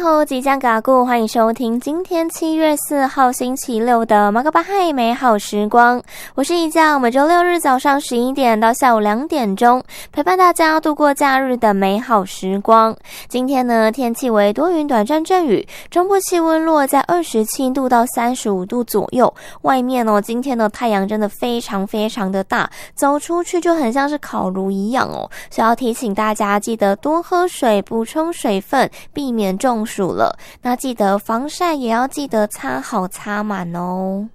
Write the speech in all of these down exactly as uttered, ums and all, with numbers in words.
好，即将嘎固，欢迎收听今天七月四号星期六的马格巴嗨美好时光，我是宜家，每周六日早上十一点到下午两点钟，陪伴大家度过假日的美好时光。今天呢，天气为多云短暂阵雨，中部气温落在二十七度到三十五度左右。外面哦，今天的太阳真的非常非常的大，走出去就很像是烤炉一样哦，所以要提醒大家记得多喝水，补充水分，避免中暑了。那记得防晒也要记得擦好擦满哦。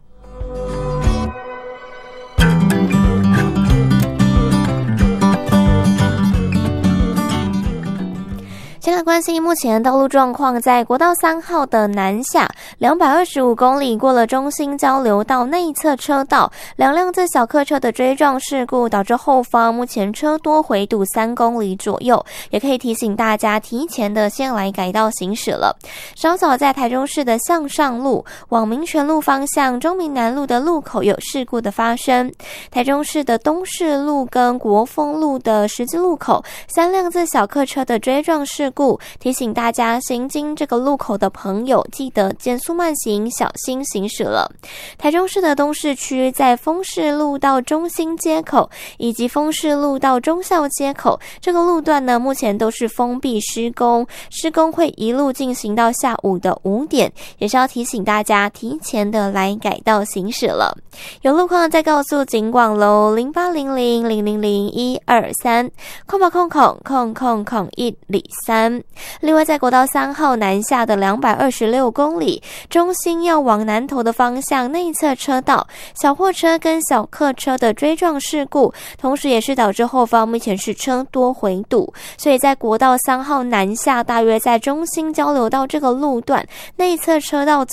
先来关心目前道路状况，在国道三号的南下两百二十五公里过了中兴交流道内侧车道，两辆自小客车的追撞事故导致后方目前车多回堵三公里左右，也可以提醒大家提前的先来改道行驶了。稍早在台中市的向上路往民权路方向中民南路的路口有事故的发生，台中市的东势路跟国丰路的十字路口三辆自小客车的追撞事故，提醒大家行经这个路口的朋友记得减速慢行，小心行驶了。台中市的东市区在丰市路到中兴街口以及丰市路到忠孝街口这个路段呢，目前都是封闭施工，施工会一路进行到下午的五点，也是要提醒大家提前的来改道行驶了。有路况再告诉警广喽，零八零零零零零一二三空吧空空空空空一里三。另外在国道三号南下的两百二十六公里，中兴要往南投的方向内侧车道小货车跟小客车的追撞事故，同时也是导致后方目前是车多回堵，所以在国道三号南下大约在中兴交流道这个路段内侧车道